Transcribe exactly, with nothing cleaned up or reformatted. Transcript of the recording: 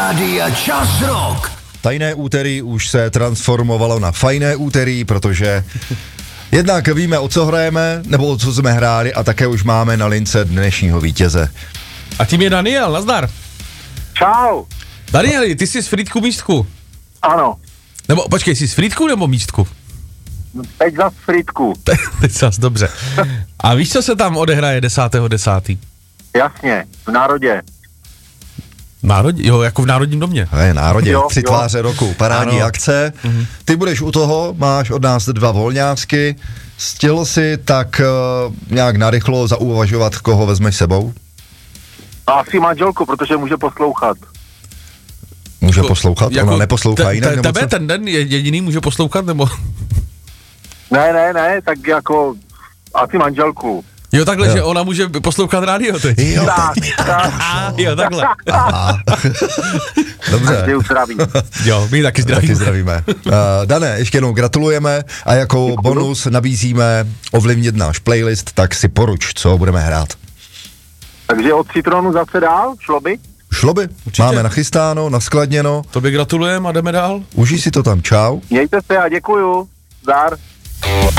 Rádia Čas Rock. Tajné úterý už se transformovalo na fajné úterý, protože jednak víme, o co hrajeme, nebo o co jsme hráli, a také už máme na lince dnešního vítěze. A tím je Daniel, nazdar. Čau. Danieli, ty jsi z Frýdku Místku. Ano. Nebo počkej, jsi z Frýdku nebo Místku? Teď zas Frýdku. Teď zas, dobře. A víš, co se tam odehraje desátého desátého? Jasně, v Národě. Národě? Jo, jako v Národním domě. Je Národě, Jo, tři jo. tváře roku, parádní Ano. akce. Mhm. Ty budeš u toho, máš od nás dva volňásky. Stihl si tak uh, nějak narychlo zauvažovat, koho vezmeš sebou? A asi manželku, protože může poslouchat. Může poslouchat? Jako Ona neposlouchá te, jinak? te, nebo Tebe co? ten den je- jediný může poslouchat, nebo? Ne, ne, ne, tak jako asi manželku. Jo, takhle, Jo. že ona může poslouchat rádio teď. Jo, Tak, tak. A, jo, takhle. dobře. Ty zdraví. Jo, my taky zdravíme. Taky zdravíme. Uh, Dané, ještě jednou gratulujeme a jako bonus nabízíme ovlivnit náš playlist, tak si poruč, co budeme hrát. Takže od Citronu zase dál, šlo by? Šlo by? Určitě. Máme nachystáno, naskladněno. Tobě gratulujeme a jdeme dál. Užij si to tam, čau. Mějte se a děkuju. Zdar.